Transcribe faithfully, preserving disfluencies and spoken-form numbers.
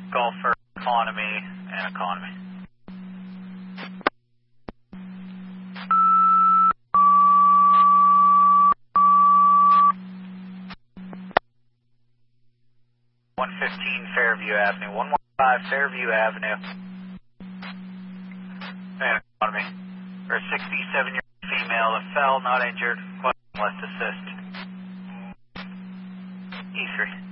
Golfer, economy, and economy. one fifteen Fairview Avenue, one one five Fairview Avenue, and economy. For a sixty-seven-year-old female that fell, not injured, let's assist. E three.